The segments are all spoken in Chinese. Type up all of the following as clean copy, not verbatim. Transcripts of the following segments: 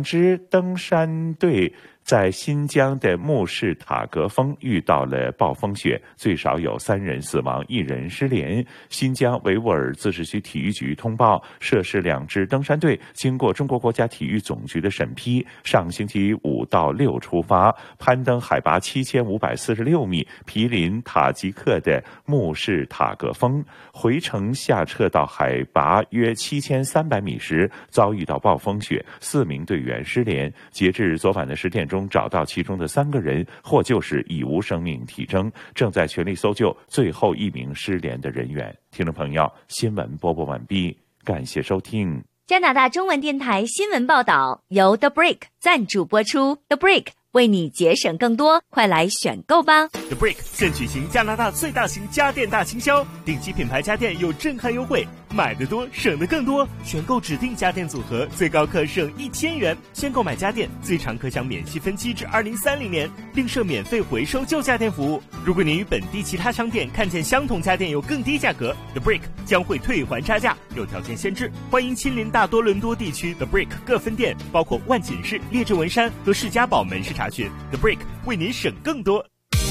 支登山队在新疆的木氏塔格峰遇到了暴风雪，最少有3人死亡，1人失联。新疆维吾尔自治区体育局通报，涉事2支登山队经过中国国家体育总局的审批，上星期5到6出发，攀登海拔7546米毗邻塔吉克的木氏塔格峰，回程下撤到海拔约7300米时，遭遇到暴风雪，4名队员失联。截至昨晚的10点钟，找到其中的3个人，获救时已无生命体征，正在全力搜救最后1名失联的人员。听众朋友，新闻播报完毕，感谢收听。 加拿大中文电台新闻报道由 The Brick 赞助播出 ，The Brick 为你节省更多，快来选购吧 ！The Brick 现举行加拿大最大型家电大倾销，顶级品牌家电有震撼优惠，买得多省得更多。选购指定家电组合，最高可省1000元。先购买家电，最长可享免息分期至2030年，另设免费回收旧家电服务。如果您与本地其他商店看见相同家电有更低价格 ，The Brick 将会退还差价，有条件限制。欢迎亲临大多伦多地区 The Brick 各分店，包括万锦市、列治文山和士嘉堡门市查询。The Brick 为您省更多。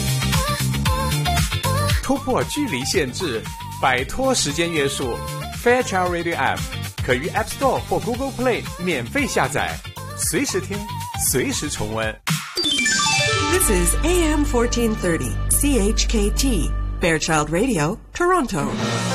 突破距离限制，摆脱时间约束。Fairchild Radio App 可于 App Store 或 Google Play 免费下载，随时听，随时重温。 This is AM 1430 CHKT Fairchild Radio, Toronto.